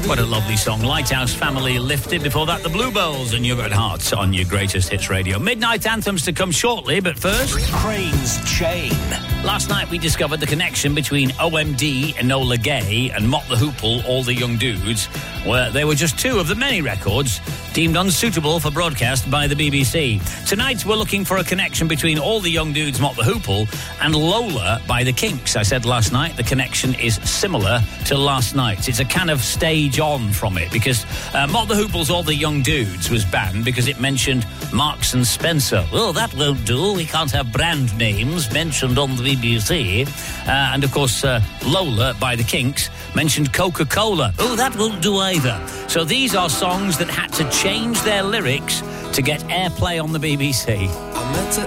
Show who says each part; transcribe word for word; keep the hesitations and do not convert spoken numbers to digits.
Speaker 1: What a lovely song. Lighthouse Family, Lifted. Before that, the Bluebells and You've Got Hearts on your Greatest Hits Radio. Midnight anthems to come shortly, but first...
Speaker 2: Crane's Chain.
Speaker 1: Last night we discovered the connection between O M D, Enola Gay, and Mott the Hoople, All the Young Dudes, where they were just two of the many records deemed unsuitable for broadcast by the B B C. Tonight we're looking for a connection between All the Young Dudes, Mott the Hoople, and Lola by the Kinks. I said last night the connection is similar to last night's. It's a kind of stage on from it, because uh, Mott the Hoople's All the Young Dudes was banned because it mentioned Marks and Spencer. Well, that won't do. We can't have brand names mentioned on the B B C. Uh, and, of course, uh, Lola by the Kinks mentioned Coca-Cola. Oh, that won't do either. So these are songs that had to change their lyrics to get airplay on the B B C.
Speaker 3: I meant to